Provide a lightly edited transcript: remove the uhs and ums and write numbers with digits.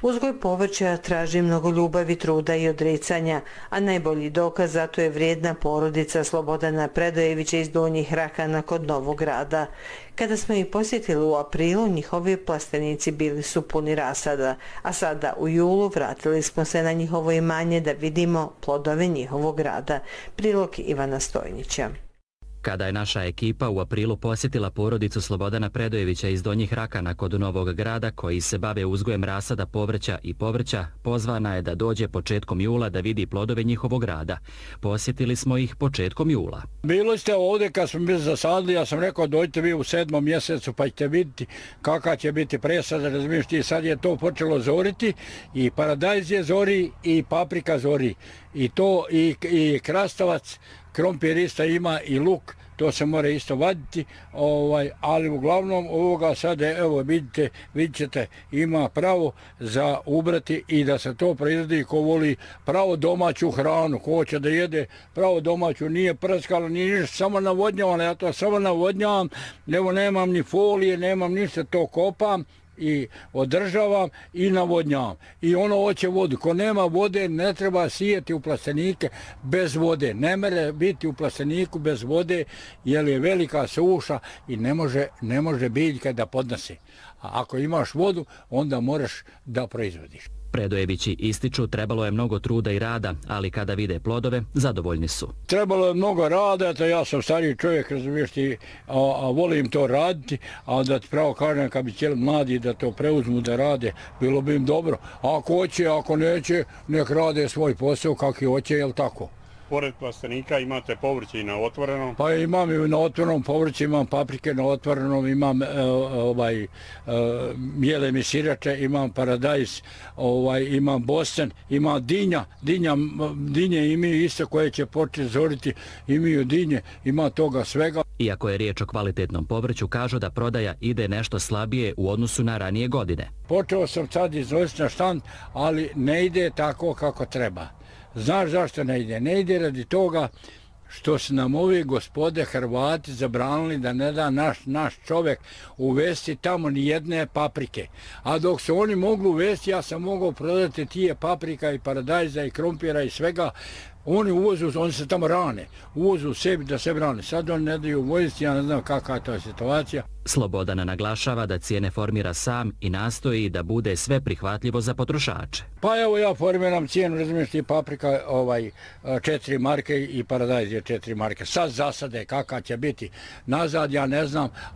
Uzgoj povrća traži mnogo ljubavi, truda i odricanja, a najbolji dokaz za to je vrijedna porodica Slobodana Predojevića iz Donjih Rakana kod Novog Grada. Kada smo ih posjetili u aprilu, njihovi plastenici bili su puni rasada, a sada u julu vratili smo se na njihovo imanje da vidimo plodove njihovog rada. Prilog Ivana Stojnića. Kada je naša ekipa u aprilu posjetila porodicu Slobodana Predojevića iz Donjih Rakana kod Novog Grada, koji se bave uzgojem rasada povrća i povrća, pozvana je da dođe početkom jula da vidi plodove njihovog rada. Posjetili smo ih početkom jula. Bili ste ovdje kad smo bili zasadili, ja sam rekao dođite vi u 7. mjesecu pa ćete vidjeti kakva će biti presada, razumiješ ti, sad je to počelo zoriti i paradajz je zori i paprika zori i to i krastavac, krompir isto ima i luk, to se mora isto vaditi, ali uglavnom ovoga sad, evo vidit ćete, ima pravo za ubrati i da se to proizvodi ko voli pravo domaću hranu, ko hoće da jede pravo domaću, nije prskalo, nije ništa, samo navodnjavano, ja to samo navodnjavam, evo nemam ni folije, nemam ništa, to kopam i održavam i navodnjavam. I ono hoće vodu. Ko nema vode, ne treba sijeti u plastenike bez vode. Ne mere biti u plasteniku bez vode, jer je velika suša i ne može biljka da podnose. A ako imaš vodu, onda moraš da proizvodiš. Predojevići ističu, trebalo je mnogo truda i rada, ali kada vide plodove, zadovoljni su. Trebalo je mnogo rada, to ja sam stariji čovjek, razumiješ ti, a volim to raditi, a da ti pravo kažem, kad bi cijeli mladi da to preuzmu da rade, bilo bi im dobro. A ako hoće, ako neće, nek rade svoj posao kakvi hoće, jel tako? Pored plastenika imate povrće i na otvorenom? Pa imam i na otvorenom povrće, imam paprike na otvorenom, imam mijele misirače, imam paradajz, imam bosten, imam dinje imaju isto koje će početi zoriti, imaju dinje, ima toga svega. Iako je riječ o kvalitetnom povrću, kažu da prodaja ide nešto slabije u odnosu na ranije godine. Počeo sam sad izvoziti na štand, ali ne ide tako kako treba. Znaš zašto ne ide? Ne ide radi toga što su nam ovi gospode Hrvati zabranili da ne da naš čovjek uvesti tamo ni jedne paprike. A dok su oni mogli uvesti, ja sam mogao prodati tije paprika i paradajza i krompira i svega. Oni uvozu, oni se tamo rane, uvozu sebi da se brane. Sad oni ne daju uvoziti, ja ne znam kakva je to situacija. Slobodana naglašava da cijene formira sam i nastoji da bude sve prihvatljivo za potrošače. Pa evo ja formiram cijenu, razumiješ ti, paprika 4 marke i paradajz je 4 marke. Sad zasade kakva će biti nazad, ja ne znam.